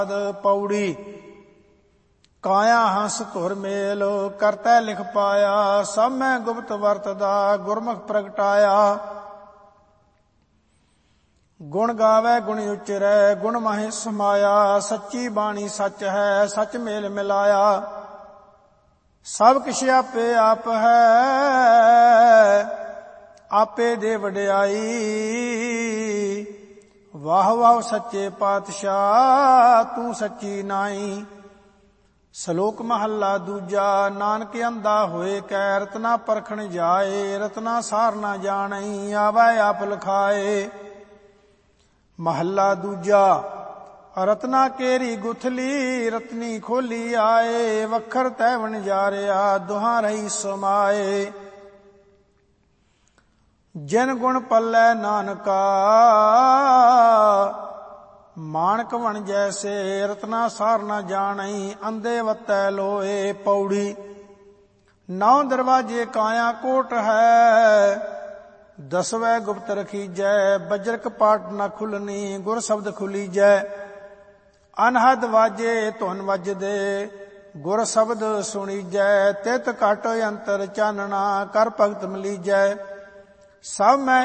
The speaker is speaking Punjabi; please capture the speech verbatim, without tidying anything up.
ਪੌੜੀ। ਕਾਇਆ ਹੰਸ ਧੁਰ ਮੇਲ ਕਰਤੈ ਲਿਖ ਪਾਇਆ, ਸਭ ਮੈਂ ਗੁਪਤ ਵਰਤਦਾ ਗੁਰਮੁਖ ਪ੍ਰਗਟਾਇਆ। ਗੁਣ ਗਾਵੇ ਗੁਣ ਉਚਰੈ ਗੁਣ ਮਾਹਿ ਸਮਾਇਆ, ਸੱਚੀ ਬਾਣੀ ਸੱਚ ਹੈ ਸੱਚ ਮੇਲ ਮਿਲਾਇਆ। ਸਭ ਕਿਛ ਆਪੇ ਆਪ ਹੈ ਆਪੇ ਦੇ ਵਡਿਆਈ, ਵਾਹ ਵਾਹ ਸੱਚੇ ਪਾਤਸ਼ਾਹ ਤੂੰ ਸੱਚੀ ਨਾਈ। ਸ਼ਲੋਕ ਮਹੱਲਾ ਦੂਜਾ। ਨਾਨਕ ਅੰਧਾ ਹੋਏ ਕੈ ਰਤਨਾ ਪਰਖਣ ਜਾਏ, ਰਤਨਾ ਸਾਰ ਨਾ ਜਾਣਈ ਆਵੈ ਆਪ ਲਖਾਏ। ਮਹੱਲਾ ਦੂਜਾ। ਰਤਨਾ ਕੇਰੀ ਗੁਥਲੀ ਰਤਨੀ ਖੋਲੀ ਆਏ, ਵਖਰ ਤੈ ਵਣਜਾਰਿਆ ਦੁਹਾਂ ਰਹੀ ਸਮਾਏ। ਜਿਨ ਗੁਣ ਪੱਲੇ ਨਾਨਕਾ ਮਾਣਕ ਵਣ ਜੈਸੇ, ਰਤਨਾ ਸਾਰ ਨਾ ਜਾਣਈ ਅੰਧੇ ਵੱਤੈ ਲੋਏ। ਪੌੜੀ। ਨੌ ਦਰਵਾਜੇ ਕਾਇਆ ਕੋਟ ਹੈ, ਦਸਵੈ ਗੁਪਤ ਰਖੀਜੈ, ਬਜਰ ਕਪਾਟ ਨ ਖੁੱਲਣੀ ਗੁਰ ਸ਼ਬਦ ਖੁਲੀਜੈ। ਅਨਹਦ ਵਾਜੇ ਧੁਨ ਵੱਜਦੇ ਗੁਰ ਸ਼ਬਦ ਸੁਣੀਜੈ, ਤਿਤ ਘਟ ਅੰਤਰ ਚਾਨਣਾ ਕਰ ਭਗਤ ਮਿਲੀਜੈ। ਸਭ ਮੈਂ